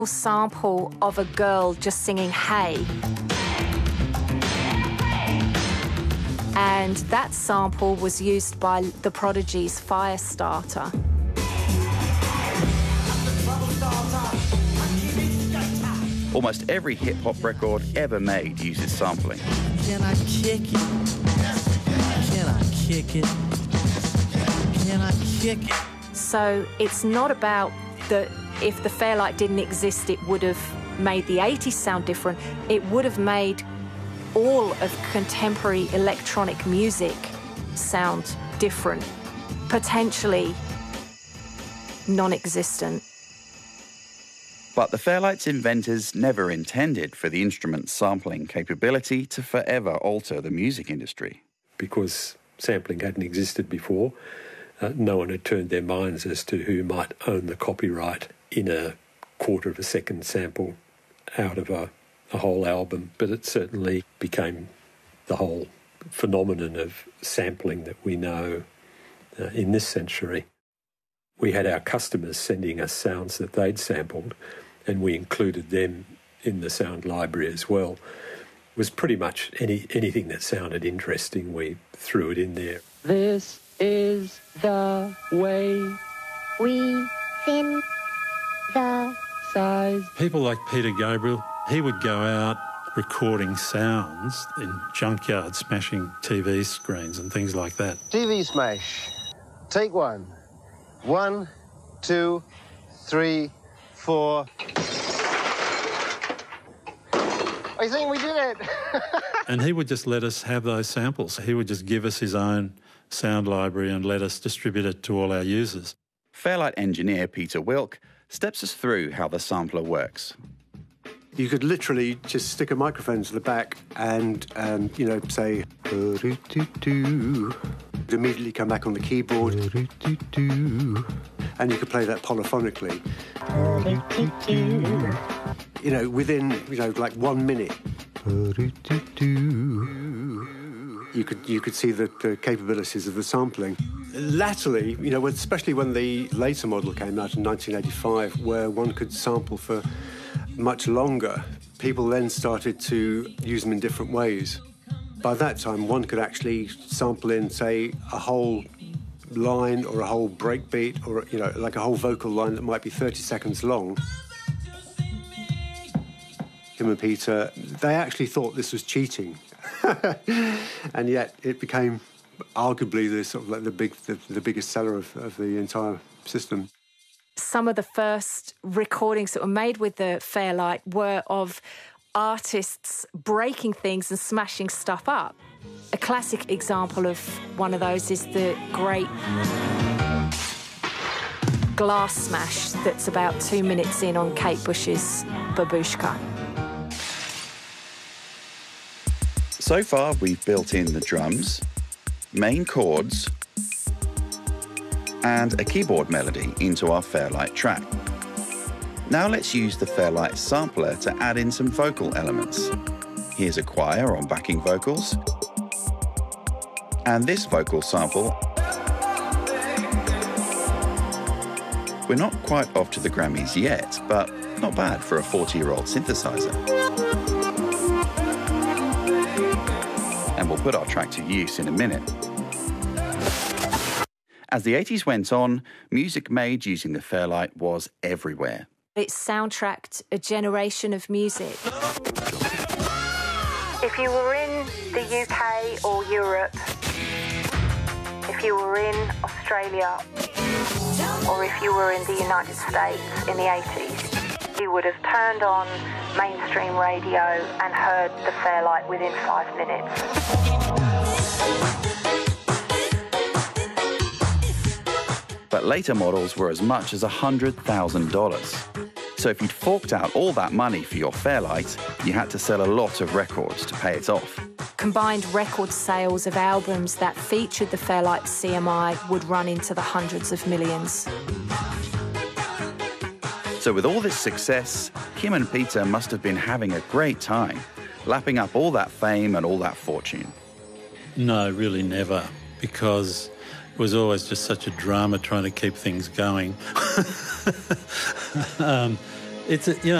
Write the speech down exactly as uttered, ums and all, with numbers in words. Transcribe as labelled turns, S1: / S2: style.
S1: sample of a girl just singing "Hey," and that sample was used by the Prodigy's Firestarter.
S2: Almost every hip-hop record ever made uses sampling.
S3: Can I kick it? Can I kick it? Can I kick it?
S1: So it's not about the, if the Fairlight didn't exist, it would have made the eighties sound different. It would have made all of contemporary electronic music sound different, potentially non-existent.
S2: But the Fairlight's inventors never intended for the instrument's sampling capability to forever alter the music industry.
S4: Because sampling hadn't existed before, uh, no one had turned their minds as to who might own the copyright in a quarter of a second sample out of a, a whole album. But it certainly became the whole phenomenon of sampling that we know uh, in this century. We had our customers sending us sounds that they'd sampled, and we included them in the sound library as well. It was pretty much any anything that sounded interesting, we threw it in there.
S5: This is the way
S6: we thin the
S5: size.
S7: People like Peter Gabriel, he would go out recording sounds in junkyards, smashing T V screens and things like that.
S8: T V smash. Take one. One, two, three, four. I think we did it.
S7: And he would just let us have those samples. He would just give us his own sound library and let us distribute it to all our users.
S2: Fairlight engineer Peter Wilk steps us through how the sampler works.
S9: You could literally just stick a microphone to the back and, um, you know, say, "Doo-doo-doo." It'd immediately come back on the keyboard, "Doo-doo-doo." And you could play that polyphonically. "Doo-doo-doo." You know, within, you know, like one minute. "Doo-doo-doo." You could you could see the, the capabilities of the sampling. Latterly, you know, especially when the later model came out in nineteen eighty-five, where one could sample for much longer, people then started to use them in different ways. By that time, one could actually sample in, say, a whole line or a whole breakbeat or, you know, like a whole vocal line that might be thirty seconds long. Tim and Peter, they actually thought this was cheating. And yet it became arguably the sort of like the big the, the biggest seller of, of the entire system.
S1: Some of the first recordings that were made with the Fairlight were of artists breaking things and smashing stuff up. A classic example of one of those is the great Glass Smash that's about two minutes in on Kate Bush's Babushka.
S2: So far, we've built in the drums, main chords, and a keyboard melody into our Fairlight track. Now let's use the Fairlight sampler to add in some vocal elements. Here's a choir on backing vocals, and this vocal sample. We're not quite off to the Grammys yet, but not bad for a forty-year-old synthesizer. And we'll put our track to use in a minute. As the eighties went on, music made using the Fairlight was everywhere.
S1: It soundtracked a generation of music.
S10: If you were in the U K or Europe, if you were in Australia, or if you were in the United States in the eighties, you would have turned on mainstream radio and heard the Fairlight within five minutes.
S2: But later models were as much as one hundred thousand dollars. So if you'd forked out all that money for your Fairlight, you had to sell a lot of records to pay it off.
S1: Combined record sales of albums that featured the Fairlight C M I would run into the hundreds of millions.
S2: So with all this success, Kim and Peter must have been having a great time, lapping up all that fame and all that fortune.
S7: No, really never, because it was always just such a drama trying to keep things going. um, it's a, you know.